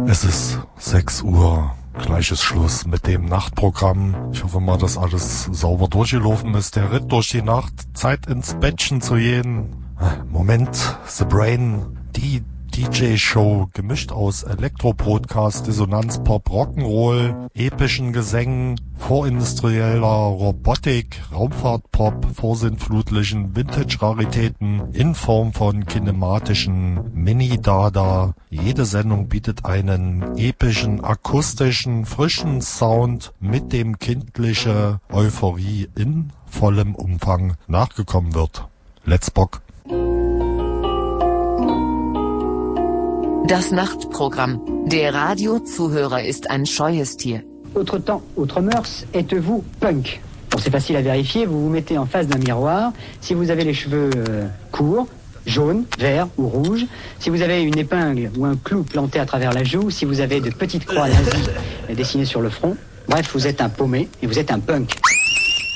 Es ist 6 Uhr. Gleiches Schluss mit dem Nachtprogramm. Ich hoffe mal, dass alles sauber durchgelaufen ist. Der Ritt durch die Nacht. Zeit ins Bettchen zu gehen. Moment, The Brain. Die DJ-Show, gemischt aus Elektro-Podcast, Dissonanz, Pop, Rock'n'Roll, epischen Gesängen, vorindustrieller Robotik, Raumfahrt-Pop, vorsinnflutlichen Vintage-Raritäten in Form von kinematischen Mini-Dada. Jede Sendung bietet einen epischen, akustischen, frischen Sound, mit dem kindliche Euphorie in vollem Umfang nachgekommen wird. Let's Bock! Das Nachtprogramm. Der Radiozuhörer ist ein scheues Tier. Autre temps, autre mœurs, êtes-vous punk? Bon, c'est facile à vérifier, vous vous mettez en face d'un miroir. Si vous avez les cheveux courts, jaunes, verts ou rouges, si vous avez une épingle ou un clou planté à travers la joue, si vous avez de petites croix nazies dessinées sur le front, bref, vous êtes un paumé et vous êtes un punk.